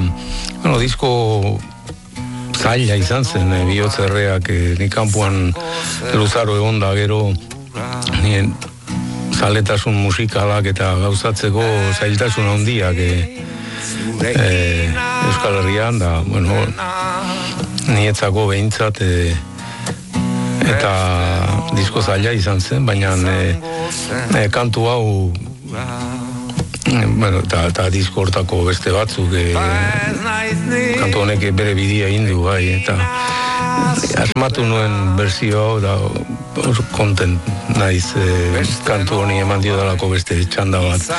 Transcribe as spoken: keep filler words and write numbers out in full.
bueno, disko zaila izan zen, e, bihotzerreak e, ni kanpoan luzaro egon da gero, nien zaletasun musikalak eta gauzatzeko zailtasun handiak e, e, Euskal Herrian, da, bueno, nietzako behintzat, e, eta disko zaila izan zen, baina e, e, kantu hau, bueno, eta, eta disko hortako beste batzuk, e, kantu honek bere bidea indu, bai, eta asmatu nuen berzio hau, da, kontent naiz e, kantu honi eman diodalako beste txanda bat.